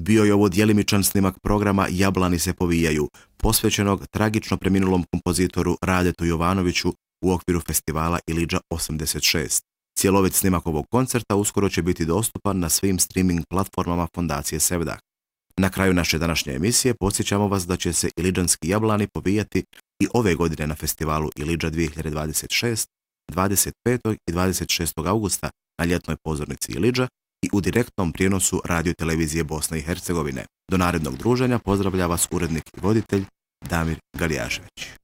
bio je ovo djelimičan snimak programa Jablani se povijaju, posvećenog tragično preminulom kompozitoru Radetu Jovanoviću u okviru festivala Ilidža 86. Cjelovit snimak ovog koncerta uskoro će biti dostupan na svim streaming platformama Fondacije Sevdah. Na kraju naše današnje emisije podsjećamo vas da će se ilidžanski jablani povijati i ove godine na festivalu Ilidža 2026, 25. i 26. augusta na ljetnoj pozornici Ilidža i u direktnom prijenosu Radio televizije Bosne i Hercegovine. Do narednog druženja pozdravlja vas urednik i voditelj Damir Galijašević.